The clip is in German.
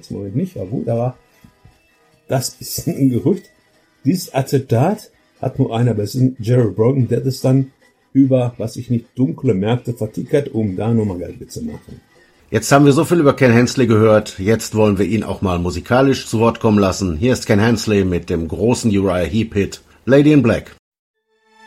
jetzt im Moment nicht, aber gut, aber das ist ein Gerücht. Dieses Acetat hat nur einer, das ist Jerry Brogan, der das dann über, was ich nicht, dunkle Märkte vertickert, um da nochmal Geld zu machen. Jetzt haben wir so viel über Ken Hensley gehört, jetzt wollen wir ihn auch mal musikalisch zu Wort kommen lassen. Hier ist Ken Hensley mit dem großen Uriah Heep-Hit Lady in Black.